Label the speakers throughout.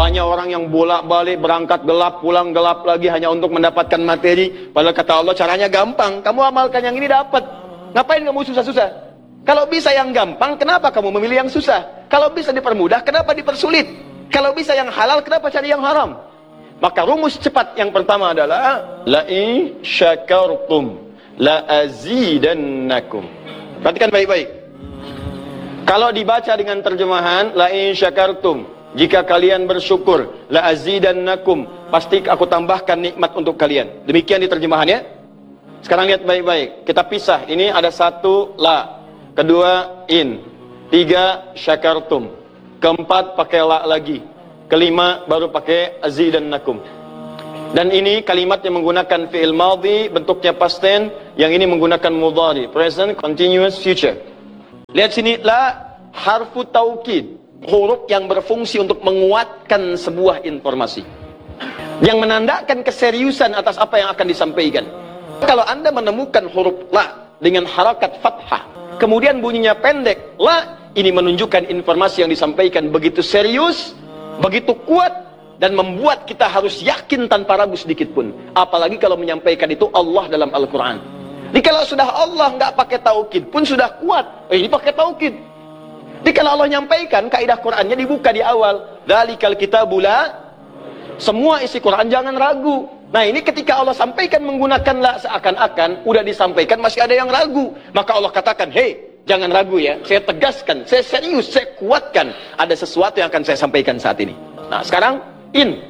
Speaker 1: Banyak orang yang bolak-balik berangkat gelap, pulang gelap lagi hanya untuk mendapatkan materi. Padahal kata Allah caranya gampang. Kamu amalkan yang ini dapat. Ngapain kamu susah-susah? Kalau bisa yang gampang, kenapa kamu memilih yang susah? Kalau bisa dipermudah, kenapa dipersulit? Kalau bisa yang halal, kenapa cari yang haram? Maka rumus cepat yang pertama adalah la in syakartum la azidannakum. Perhatikan baik-baik. Kalau dibaca dengan terjemahan la in syakartum, jika kalian bersyukur, la azidannakum, pasti aku tambahkan nikmat untuk kalian. Demikian diterjemahannya. Sekarang lihat baik-baik. Kita pisah. Ini ada satu la, kedua in, tiga syakartum, keempat pakai la lagi, kelima baru pakai azidannakum. Dan ini kalimat yang menggunakan fi'il madhi, bentuknya past tense, yang ini menggunakan mudhari, present continuous future. Lihat sini, la harfu taukid, huruf yang berfungsi untuk menguatkan sebuah informasi, yang menandakan keseriusan atas apa yang akan disampaikan. Kalau Anda menemukan huruf la dengan harakat fathah, kemudian bunyinya pendek, la, ini menunjukkan informasi yang disampaikan begitu serius, begitu kuat, dan membuat kita harus yakin tanpa ragu sedikit pun. Apalagi kalau menyampaikan itu Allah dalam Al-Quran. Jadi kalau sudah Allah nggak pakai taukid pun sudah kuat. Ini pakai taukid. Jadi kalau Allah nyampaikan, kaidah Qurannya dibuka di awal. Dzalikal kitabu la, semua isi Quran jangan ragu. Nah ini ketika Allah sampaikan menggunakan la, seakan-akan udah disampaikan masih ada yang ragu. Maka Allah katakan, hei, jangan ragu ya. Saya tegaskan, saya serius, saya kuatkan. Ada sesuatu yang akan saya sampaikan saat ini. Nah sekarang in.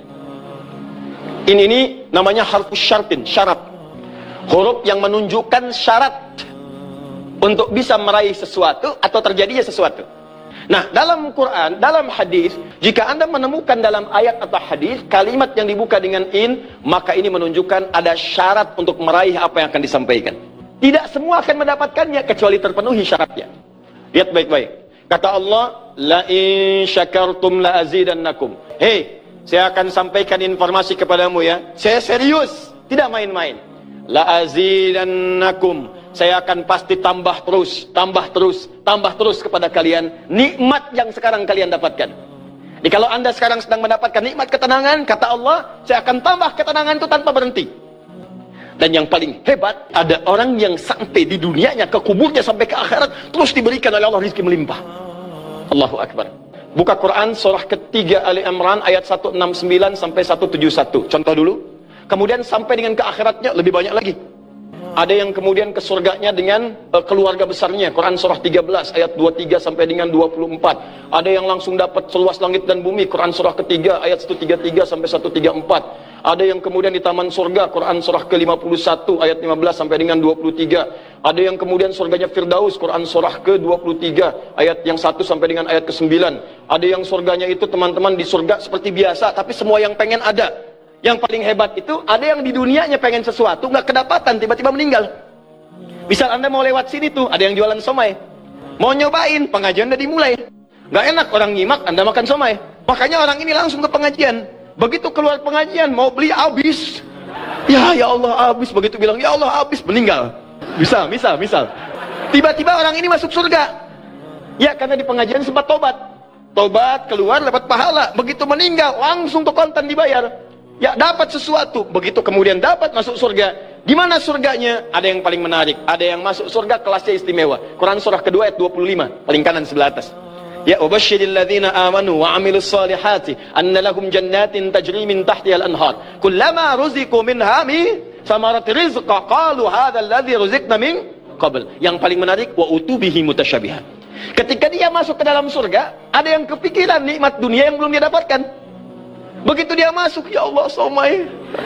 Speaker 1: In ini namanya harfus syartin, syarat. Huruf yang menunjukkan syarat untuk bisa meraih sesuatu atau terjadinya sesuatu. Nah, dalam Quran, dalam hadis, jika Anda menemukan dalam ayat atau hadis kalimat yang dibuka dengan in, maka ini menunjukkan ada syarat untuk meraih apa yang akan disampaikan. Tidak semua akan mendapatkannya kecuali terpenuhi syaratnya. Lihat baik-baik. Kata Allah, la in syakartum la azidannakum. Hei, saya akan sampaikan informasi kepadamu ya. Saya serius, tidak main-main. La azidannakum, saya akan pasti tambah terus, tambah terus, tambah terus kepada kalian nikmat yang sekarang kalian dapatkan. Jadi kalau Anda sekarang sedang mendapatkan nikmat ketenangan, kata Allah, saya akan tambah ketenangan itu tanpa berhenti. Dan yang paling hebat, ada orang yang sampai di dunianya, ke kuburnya sampai ke akhirat, terus diberikan oleh Allah rezeki melimpah. Allahu Akbar. Buka Quran surah ketiga Ali Imran ayat 169 sampai 171. Contoh dulu. Kemudian sampai dengan ke akhiratnya lebih banyak lagi. Ada yang kemudian ke surganya dengan keluarga besarnya. Quran surah 13 ayat 23 sampai dengan 24. Ada yang langsung dapat seluas langit dan bumi. Quran surah ketiga ayat 133 sampai 134. Ada yang kemudian di taman surga. Quran surah ke-51 ayat 15 sampai dengan 23. Ada yang kemudian surganya Firdaus. Quran surah ke-23 ayat yang 1 sampai dengan ayat ke-9. Ada yang surganya itu teman-teman di surga seperti biasa, tapi semua yang pengen ada. Yang paling hebat itu, ada yang di dunianya pengen sesuatu, nggak kedapatan, tiba-tiba meninggal. Misal Anda mau lewat sini tuh, ada yang jualan somai. Mau nyobain, pengajian udah dimulai. Nggak enak orang nyimak, Anda makan somai. Makanya orang ini langsung ke pengajian. Begitu keluar pengajian, mau beli habis. Ya Allah habis. Begitu bilang, ya Allah habis, meninggal. Misal. Tiba-tiba orang ini masuk surga. Ya, karena di pengajian sempat tobat. Tobat, keluar, dapat pahala. Begitu meninggal, langsung ke kontan dibayar. Ya, dapat sesuatu. Begitu kemudian dapat masuk surga. Di mana surganya? Ada yang paling menarik. Ada yang masuk surga kelasnya istimewa. Quran surah kedua ayat 25, paling kanan sebelah atas. Ya, wabasyiril ladzina amanu wa amilus solihati anna lahum jannatin tajri min tahtiha al-anhar. Kullama ruziqu minha min samarati rizqa qalu hadzal ladzi ruziqna min qabl. Yang paling menarik, wa utubihi mutasyabihan. Ketika dia masuk ke dalam surga, ada yang kepikiran nikmat dunia yang belum dia dapatkan. Begitu dia masuk, ya Allah somai.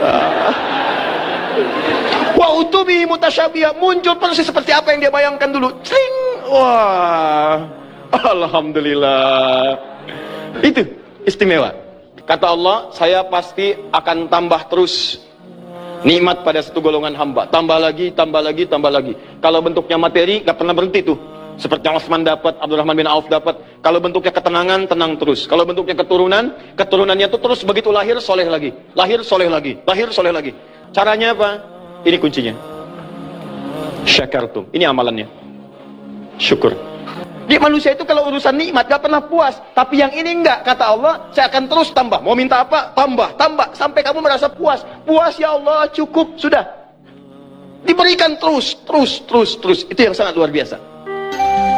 Speaker 1: Wa utubi mutasyabihah, muncul persis seperti apa yang dia bayangkan dulu. Cing. Wah, alhamdulillah. Itu istimewa. Kata Allah, saya pasti akan tambah terus nikmat pada satu golongan hamba. Tambah lagi, tambah lagi, tambah lagi. Kalau bentuknya materi, nggak pernah berhenti tuh. Seperti yang Utsman dapat, Abdurrahman bin Auf dapat. Kalau bentuknya ketenangan, tenang terus. Kalau bentuknya keturunan, keturunannya itu terus begitu lahir, soleh lagi. Lahir, soleh lagi. Lahir, soleh lagi. Caranya apa? Ini kuncinya. Syakartum. Ini amalannya. Syukur. Di manusia itu kalau urusan nikmat gak pernah puas. Tapi yang ini enggak, kata Allah, saya akan terus tambah. Mau minta apa? Tambah, tambah. Sampai kamu merasa puas. Puas ya Allah, cukup, sudah. Diberikan terus, terus, terus, terus. Itu yang sangat luar biasa.